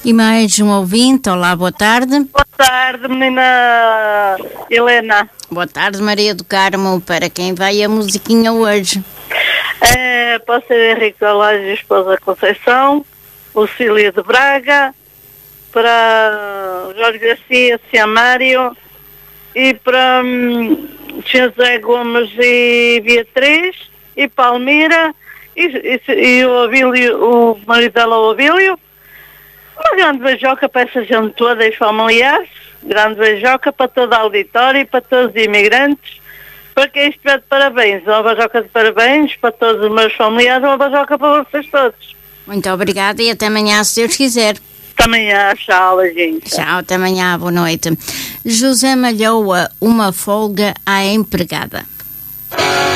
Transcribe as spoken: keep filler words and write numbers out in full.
E mais um ouvinte. Olá, boa tarde. Boa tarde, menina Helena. Boa tarde, Maria do Carmo. Para quem vai a musiquinha hoje? É, pode ser Henrique Alage, esposa Conceição, Lucília de Braga, para Jorge Garcia, Cia Mário, e para hum, José Gomes e Beatriz, e Palmira, e, e, e o Abílio, o marido dela, o Abílio. Uma grande beijoca para essa gente toda e familiares, grande beijoca para toda a auditória e para todos os imigrantes. Para quem estiver de parabéns, uma beijoca de parabéns para todos os meus familiares, uma beijoca para vocês todos. Muito obrigada e até amanhã, se Deus quiser. Até amanhã, tchau, gente. Tchau, até amanhã, boa noite. José Malhoa, uma folga à empregada.